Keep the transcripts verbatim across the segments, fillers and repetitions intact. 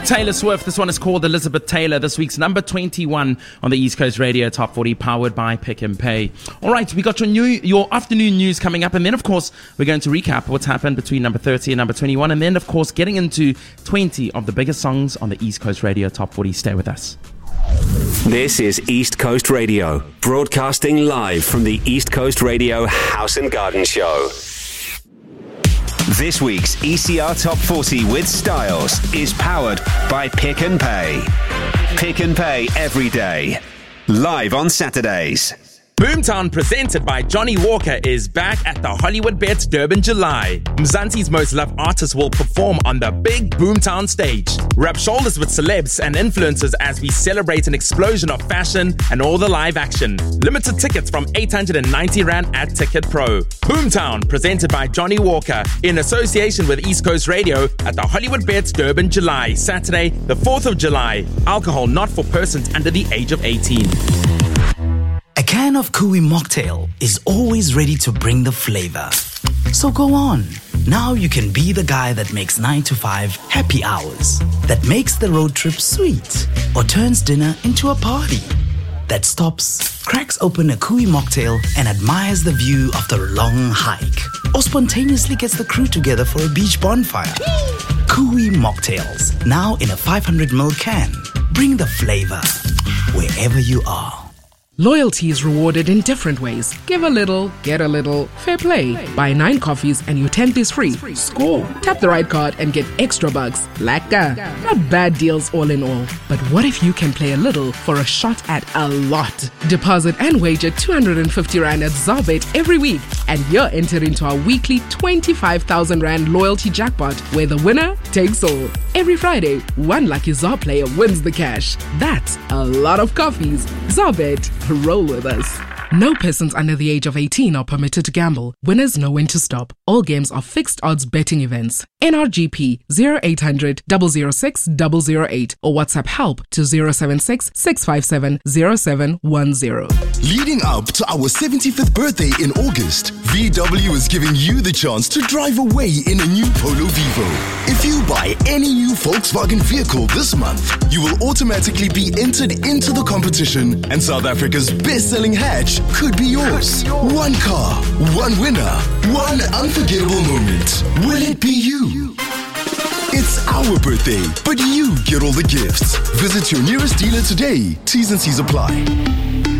Taylor Swift. This one is called Elizabeth Taylor. This week's number twenty-one on the East Coast Radio Top forty, powered by Pick and Pay. All right, we got your new your afternoon news coming up, and then of course we're going to recap what's happened between number thirty and number twenty-one, and then of course getting into twenty of the biggest songs on the East Coast Radio Top forty. Stay with us. This is East Coast Radio, broadcasting live from the East Coast Radio House and Garden Show. This week's E C R Top forty with Styles is powered by Pick and Pay. Pick and Pay every day. Live on Saturdays. Boomtown, presented by Johnny Walker, is back at the Hollywood Bets Durban July. Mzansi's most loved artists will perform on the big Boomtown stage. Rub shoulders with celebs and influencers as we celebrate an explosion of fashion and all the live action. Limited tickets from eight hundred ninety rand at Ticket Pro. Boomtown, presented by Johnny Walker, in association with East Coast Radio at the Hollywood Bets Durban July, Saturday, the fourth of July. Alcohol not for persons under the age of eighteen. A can of Kui Mocktail is always ready to bring the flavor. So go on. Now you can be the guy that makes nine to five happy hours, that makes the road trip sweet, or turns dinner into a party, that stops, cracks open a Kui Mocktail and admires the view of the long hike, or spontaneously gets the crew together for a beach bonfire. Kui Mocktails, now in a five hundred milliliter can. Bring the flavor wherever you are. Loyalty is rewarded in different ways. Give a little, get a little. Fair play. Buy nine coffees and your tenth is free. Score. Tap the right card and get extra bucks. Laka. Not bad deals all in all. But what if you can play a little for a shot at a lot? Deposit and wager two hundred fifty rand at Zarbet every week, and you're entered into our weekly twenty-five thousand rand loyalty jackpot, where the winner takes all. Every Friday, one lucky Zar player wins the cash. That's a lot of coffees. Zarbet. Roll with us. No persons under the age of eighteen are permitted to gamble. Winners know when to stop. All games are fixed odds betting events. N R G P zero eight hundred, zero zero six, zero zero eight or WhatsApp help to zero seven six, six five seven, zero seven one zero. Leading up to our seventy-fifth birthday in August, V W is giving you the chance to drive away in a new Polo Vivo. If you buy any new Volkswagen vehicle this month, you will automatically be entered into the competition, and South Africa's best-selling hatch could be yours. One car, one winner, one unforgettable moment. Will it be you? It's our birthday, but you get all the gifts. Visit your nearest dealer today. T's and C's apply.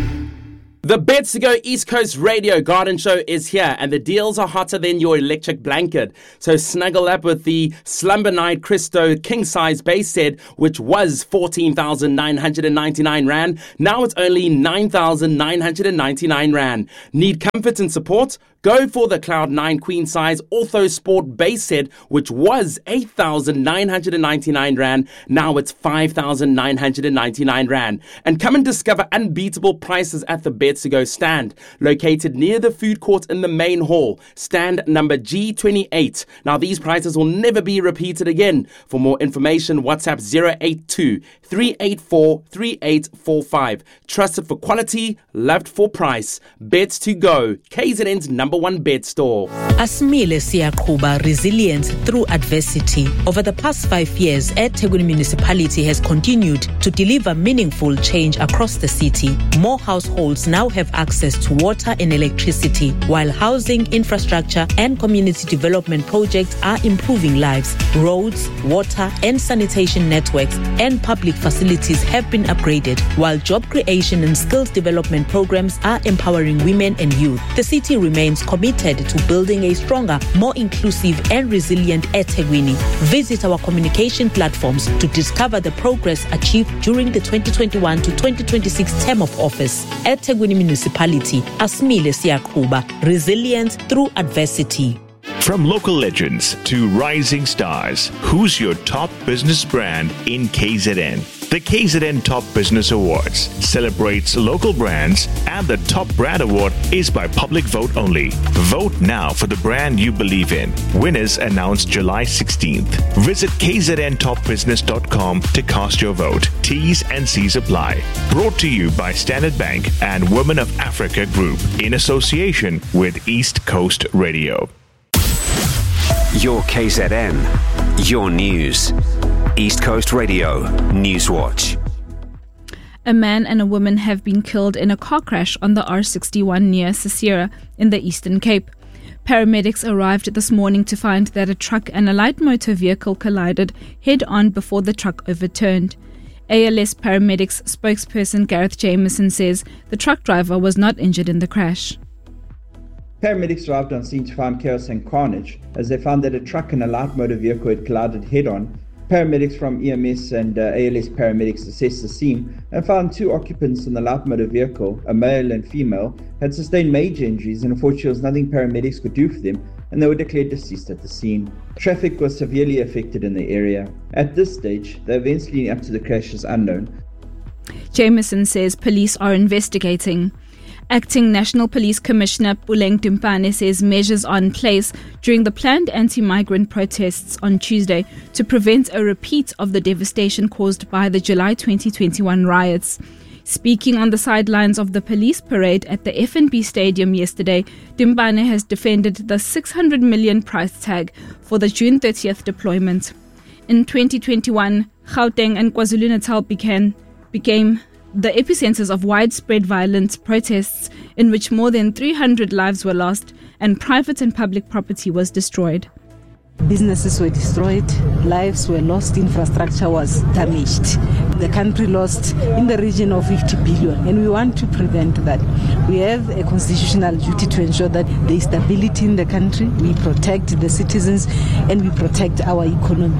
The Bets to Go East Coast Radio Garden Show is here, and the deals are hotter than your electric blanket. So snuggle up with the Slumber Night Christo King Size Base Set, which was fourteen thousand nine hundred ninety-nine rand. Now it's only nine thousand nine hundred ninety-nine rand. Need comfort and support? Go for the Cloud nine Queen Size Ortho Sport Base Set, which was eight thousand nine hundred ninety-nine rand. Now it's five thousand nine hundred ninety-nine rand. And come and discover unbeatable prices at the Bets to Go stand, located near the food court in the main hall, stand number G twenty-eight. Now these prices will never be repeated again. For more information, WhatsApp zero eight two, three eight four, three eight four five. Trusted for quality, loved for price. Bets to Go, K Z N's number one bet store. Asmile Siyaqhuba, resilience through adversity. Over the past five years, eThekwini Municipality has continued to deliver meaningful change across the city. More households now have access to water and electricity, while housing, infrastructure, and community development projects are improving lives. Roads, water, and sanitation networks and public facilities have been upgraded, while job creation and skills development programs are empowering women and youth. The city remains committed to building a stronger, more inclusive and resilient eThekwini. Visit our communication platforms to discover the progress achieved during the twenty twenty-one to twenty twenty-six term of office. eThekwini Municipality, Asmile Siyaqhuba, resilience through adversity. From local legends to rising stars, who's your top business brand in K Z N? The K Z N Top Business Awards celebrates local brands, and the Top Brand Award is by public vote only. Vote now for the brand you believe in. Winners announced July sixteenth. Visit k z n top business dot com to cast your vote. T's and C's apply. Brought to you by Standard Bank and Women of Africa Group in association with East Coast Radio. Your K Z N, your news. East Coast Radio Newswatch. A man and a woman have been killed in a car crash on the R sixty-one near Sisera in the Eastern Cape. Paramedics arrived this morning to find that a truck and a light motor vehicle collided head-on before the truck overturned. A L S Paramedics spokesperson Gareth Jameson says the truck driver was not injured in the crash. Paramedics arrived on scene to find chaos and carnage as they found that a truck and a light motor vehicle had collided head-on. Paramedics from E M S and uh, A L S paramedics assessed the scene and found two occupants in the light motor vehicle, a male and female, had sustained major injuries, and unfortunately there was nothing paramedics could do for them, and they were declared deceased at the scene. Traffic was severely affected in the area. At this stage, the events leading up to the crash is unknown. Jameson says police are investigating. Acting National Police Commissioner Puleng Timpane says measures are in place during the planned anti-migrant protests on Tuesday to prevent a repeat of the devastation caused by the July twenty twenty-one riots. Speaking on the sidelines of the police parade at the F N B Stadium yesterday, Timpane has defended the six hundred million price tag for the June thirtieth deployment. In twenty twenty-one, Gauteng and KwaZulu-Natal began, became the epicenters of widespread violent protests in which more than three hundred lives were lost and private and public property was destroyed. Businesses were destroyed, lives were lost, infrastructure was damaged. The country lost in the region of fifty billion, and we want to prevent that. We have a constitutional duty to ensure that there is stability in the country, we protect the citizens, and we protect our economy.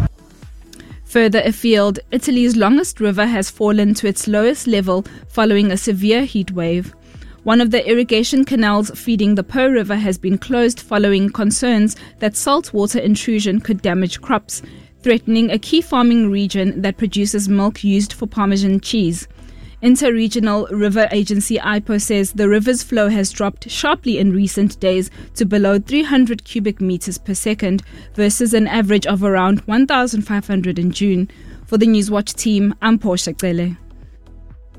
Further afield, Italy's longest river has fallen to its lowest level following a severe heat wave. One of the irrigation canals feeding the Po River has been closed following concerns that saltwater intrusion could damage crops, threatening a key farming region that produces milk used for Parmesan cheese. Interregional River Agency I P O says the river's flow has dropped sharply in recent days to below three hundred cubic meters per second versus an average of around one thousand five hundred in June. For the Newswatch team, I'm Portia Cele.